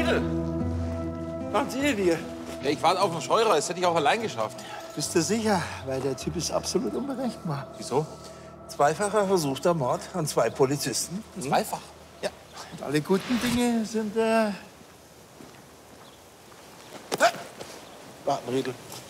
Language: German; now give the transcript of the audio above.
Riedel! Machen Sie denn hier? Ja, ich warte auf einen Scheurer, das hätte ich auch allein geschafft. Bist du sicher? Weil der Typ ist absolut unberechenbar. Wieso? Zweifacher versuchter Mord an 2 Polizisten. Zweifach. Ja. Und alle guten Dinge sind, Warten, Riedel.